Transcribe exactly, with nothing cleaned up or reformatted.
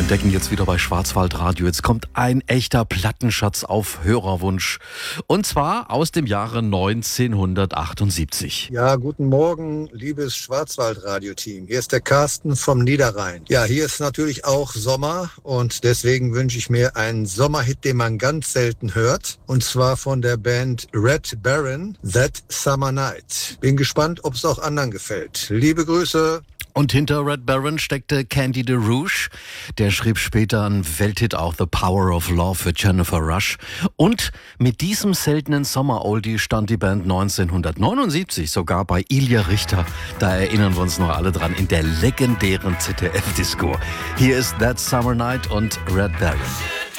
entdecken jetzt wieder bei Schwarzwaldradio. Jetzt kommt ein echter Plattenschatz auf Hörerwunsch. Und zwar aus dem Jahre neunzehnhundertachtundsiebzig. Ja, guten Morgen, liebes Schwarzwaldradio-Team. Hier ist der Carsten vom Niederrhein. Ja, hier ist natürlich auch Sommer und deswegen wünsche ich mir einen Sommerhit, den man ganz selten hört. Und zwar von der Band Red Baron, That Summer Night. Bin gespannt, ob es auch anderen gefällt. Liebe Grüße. Und hinter Red Baron steckte Candy DeRouche. Der schrieb später einen Welthit, auch The Power of Love für Jennifer Rush. Und mit diesem seltenen Sommer-Oldie stand die Band neunzehnhundertneunundsiebzig sogar bei Ilja Richter. Da erinnern wir uns noch alle dran, in der legendären Z D F-Disco. Hier ist That Summer Night und Red Baron.